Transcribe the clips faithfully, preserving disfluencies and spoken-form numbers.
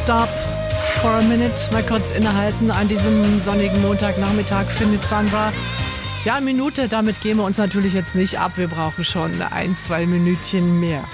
Stop for a minute. Mal kurz innehalten. An diesem sonnigen Montagnachmittag findet Sandra. Ja, eine Minute, damit gehen wir uns natürlich jetzt nicht ab. Wir brauchen schon ein, zwei Minütchen mehr.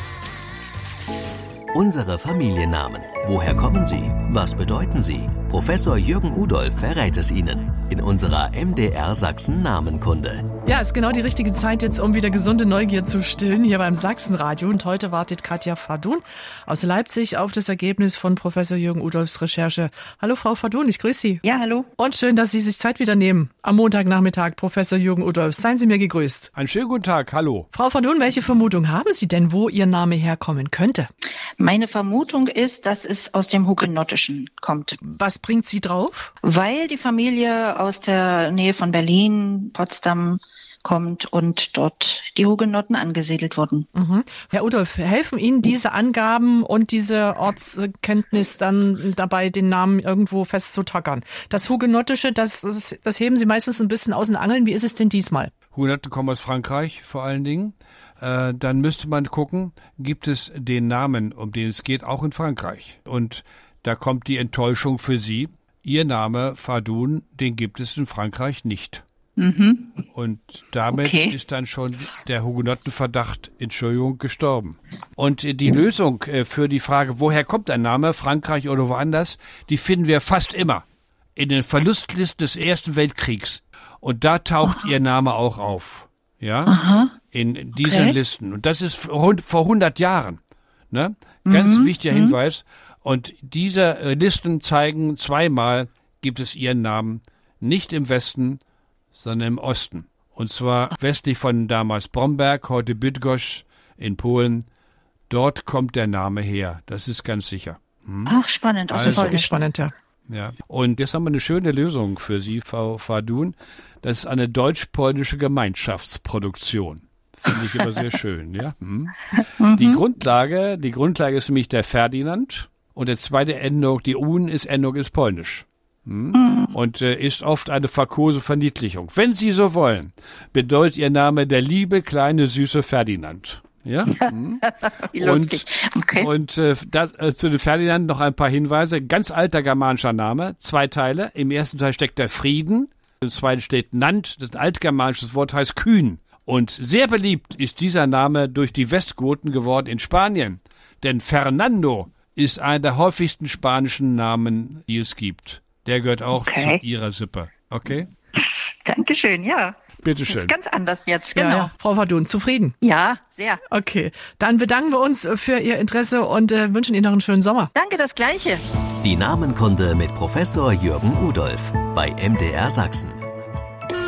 Unsere Familiennamen. Woher kommen sie? Was bedeuten sie? Professor Jürgen Udolph verrät es Ihnen in unserer M D R Sachsen Namenkunde. Ja, ist genau die richtige Zeit jetzt, um wieder gesunde Neugier zu stillen, hier beim Sachsenradio. Und heute wartet Katja Fadun aus Leipzig auf das Ergebnis von Professor Jürgen Udolphs Recherche. Hallo Frau Fadun, ich grüße Sie. Ja, hallo. Und schön, dass Sie sich Zeit wieder nehmen. Am Montagnachmittag, Professor Jürgen Udolph. Seien Sie mir gegrüßt. Einen schönen guten Tag, hallo. Frau Fadun, welche Vermutung haben Sie denn, wo Ihr Name herkommen könnte? Meine Vermutung ist, dass es aus dem Hugenottischen kommt. Was bringt Sie drauf? Weil die Familie aus der Nähe von Berlin, Potsdam kommt und dort die Hugenotten angesiedelt wurden. Mhm. Herr Udolph, helfen Ihnen diese Angaben und diese Ortskenntnis dann dabei, den Namen irgendwo festzutackern? Das Hugenottische, das, das, das heben Sie meistens ein bisschen aus den Angeln. Wie ist es denn diesmal? Hugenotten kommen aus Frankreich vor allen Dingen. Äh, dann müsste man gucken, gibt es den Namen, um den es geht, auch in Frankreich. Und da kommt die Enttäuschung für Sie. Ihr Name, Fadun, den gibt es in Frankreich nicht. Mhm. Und damit okay. ist dann schon der Hugenottenverdacht, Entschuldigung, gestorben. Und die Lösung für die Frage, woher kommt ein Name, Frankreich oder woanders, die finden wir fast immer in den Verlustlisten des Ersten Weltkriegs. Und da taucht Aha. Ihr Name auch auf. Ja? Aha. In diesen okay. Listen. Und das ist vor hundert Jahren. Ne? Ganz mhm. wichtiger mhm. Hinweis. Und diese Listen zeigen zweimal, gibt es Ihren Namen nicht im Westen, sondern im Osten. Und zwar westlich von damals Bromberg, heute Bydgoszcz in Polen. Dort kommt der Name her. Das ist ganz sicher. Hm? Ach, spannend. Das ist wirklich spannend, ja. Ja. Und jetzt haben wir eine schöne Lösung für Sie, Frau Fadun. Das ist eine deutsch-polnische Gemeinschaftsproduktion. Finde ich immer sehr schön, ja. Hm. Mhm. Die Grundlage, die Grundlage ist nämlich der Ferdinand. Und der zweite Endung, die Un ist Endung ist polnisch. Hm? Mhm. Und äh, ist oft eine fakose Verniedlichung. Wenn Sie so wollen, bedeutet Ihr Name der liebe, kleine, süße Ferdinand. Ja? Hm? Wie lustig. Und, okay. und äh, da, äh, zu dem Ferdinand noch ein paar Hinweise. Ganz alter germanischer Name, zwei Teile. Im ersten Teil steckt der Frieden. Im zweiten steht Nant. Das ist ein altgermanisches Wort, heißt kühn. Und sehr beliebt ist dieser Name durch die Westgoten geworden in Spanien. Denn Fernando ist einer der häufigsten spanischen Namen, die es gibt. Der gehört auch okay. zu Ihrer Sippe. Okay? Dankeschön, ja. Bitte schön. Das ist ganz anders jetzt, genau. Ja, ja. Frau Fadun, zufrieden? Ja, sehr. Okay, dann bedanken wir uns für Ihr Interesse und äh, wünschen Ihnen noch einen schönen Sommer. Danke, das Gleiche. Die Namenkunde mit Professor Jürgen Udolph bei M D R Sachsen.